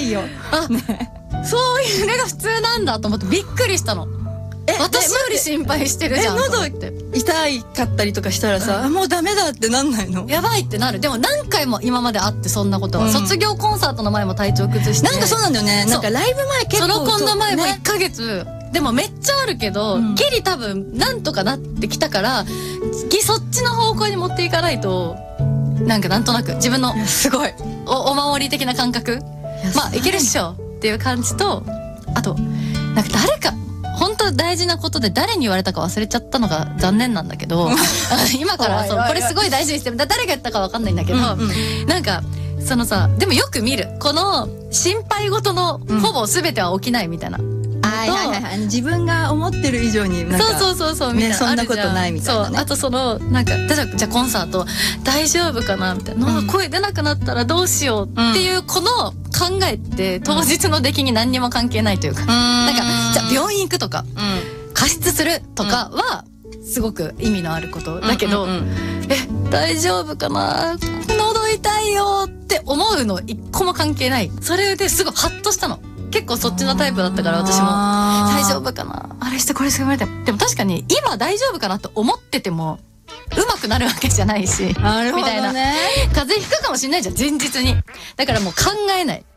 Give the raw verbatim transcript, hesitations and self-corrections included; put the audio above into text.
いよ。 あ、ね、そういうのが普通なんだと思ってびっくりしたの。え、私より心配してるじゃん。 え、喉痛いかったりとかしたらさ、うん、もうダメだってなんないの？ やばいってなる。でも何回も今まであって、そんなことは、うん、卒業コンサートの前も体調崩して、 なんかそうなんだよね。なんかライブ前結構ソロコンの前もいっかげつ、ね、でもめっちゃあるけど、うん、ギリ多分なんとかなってきたから、そっちの方向に持っていかないと、なんかなんとなく自分のすごいお, お守り的な感覚、まあいけるっしょっていう感じと、あとなんか誰か本当大事なことで誰に言われたか忘れちゃったのが残念なんだけど今からそうこれすごい大事にしてる、誰が言ったか分かんないんだけど、うんうん、なんかそのさ、でもよく見るこの心配事のほぼ全ては起きないみたいな、うん、 はいはいはい、自分が思ってる以上になんかそうそうそうそうみたいな、 ね、そんなことないみたいな、ね、 そう、あとそのなんかじゃあコンサート大丈夫かなみたいな、うん、声出なくなったらどうしようっていうこの考えって当日の出来に何にも関係ないというか、うん、なんかじゃあ病院行くとか、うん、加湿するとかはすごく意味のあることだけど、うんうんうん、え大丈夫かな喉痛いよって思うの一個も関係ない。それですごいハッとしたの。結構そっちのタイプだったから私も大丈夫かなあれしてこれして言われても、でも確かに今大丈夫かなと思っててもうまくなるわけじゃないし、 なるほどね、 みたいな風邪ひくかもしれないじゃん前日に。だからもう考えない。